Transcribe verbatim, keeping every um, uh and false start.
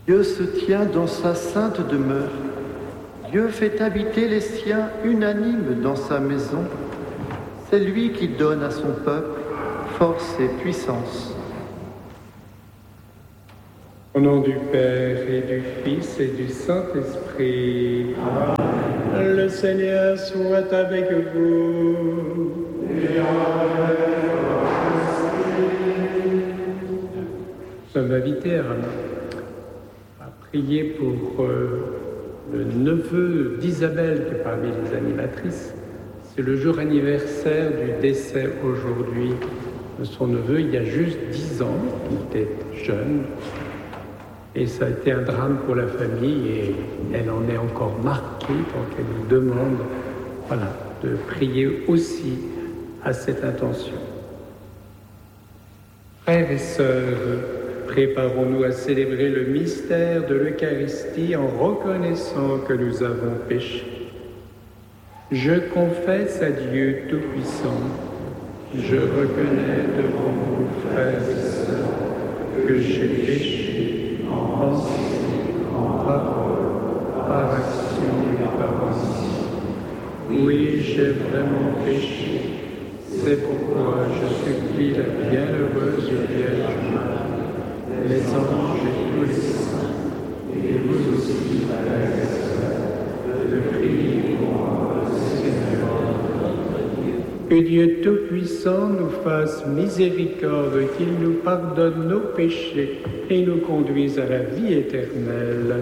Dieu se tient dans sa sainte demeure. Dieu fait habiter les siens unanimes dans sa maison. C'est lui qui donne à son peuple force et puissance. Au nom du Père et du Fils et du Saint-Esprit, Amen. Le Seigneur soit avec vous. Et avec Nous sommes invités à, à prier pour euh, le neveu d'Isabelle, qui est parmi les animatrices. C'est le jour anniversaire du décès aujourd'hui de son neveu, il y a juste dix ans, il était jeune. Et ça a été un drame pour la famille et elle en est encore marquée donc elle nous demande voilà, de prier aussi à cette intention. Frères et sœurs, préparons-nous à célébrer le mystère de l'Eucharistie en reconnaissant que nous avons péché. Je confesse à Dieu Tout-Puissant, je reconnais devant vous, frères et sœurs, que j'ai péché en pensée, en parole, par action et par omission. Oui, j'ai vraiment péché. C'est pourquoi je supplie la bienheureuse Vierge Marie, les anges et tous les saints, et vous aussi, frères et sœurs, de prier pour moi, Seigneur. Que Dieu Tout-Puissant nous fasse miséricorde, qu'il nous pardonne nos péchés et nous conduise à la vie éternelle.